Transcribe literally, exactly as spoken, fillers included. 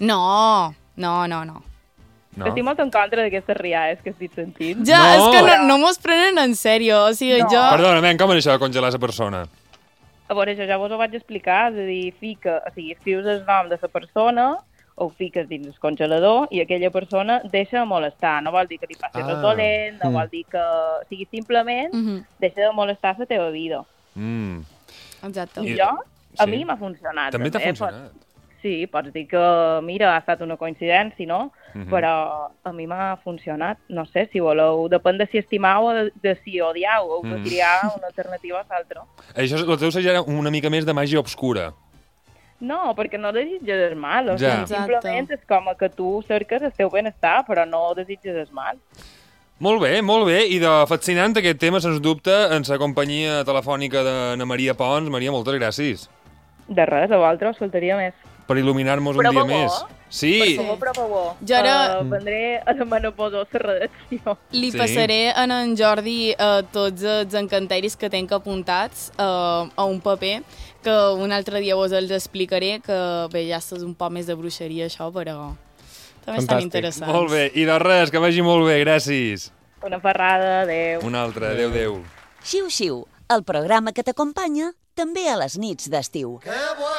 No, no, no, no. No? Estic molt en contra d'aquestes riades que estic sentint. Ja, No. és que no, no mos prenen en sèrio, o sigui, No. jo... Perdona, men, com és això de congelar la persona? A veure, això ja vos ho vaig explicar, és a dir, fica, o sigui, escrius el nom de la persona, ho fiques dins el congelador i aquella persona deixa de molestar. No vol dir que li passi Ah. res dolent, no Mm. vol dir que... O sigui, simplement Mhm. deixa de molestar la teva vida. Mm. Exacte. I I- jo, a sí. mi m'ha funcionat. També t'ha Pots- funcionat. Sí, pots dir que, mira, ha estat una coincidència, no? Mhm. Però a mi m'ha funcionat. No sé, si voleu, depèn de si estimau o de, de si odiau, heu de Mhm. triar una alternativa a l'altra. Això, el teu seria una mica més de màgia obscura. No, perquè no desitges el mal. O Ja. sigui, simplement és com que tu cerques el teu benestar, però no desitges el mal. Molt bé, molt bé. I de fascinant aquest tema, sens dubte, en la companyia telefònica d'Anna Maria Pons. Maria, moltes gràcies De res, a vosaltres faltaria més. per il·luminar-nos un Però dia bo, més. eh? Sí, Per favor, per favor. Jo ara- Uh, vendré a demanar posar la redacció. Li Sí. passaré a en Jordi uh, tots els encanteris que tenc apuntats uh, a un paper, que un altre dia vos els explicaré, que bé, ja és un poc més de bruixeria això, però també estan Fantàstic. interessants. molt bé. I de res, que vagi molt bé, gràcies. Una ferrada, adeu. Una altra, adeu, adeu. Xiu Xiu, el programa que t'acompanya també a les nits d'estiu.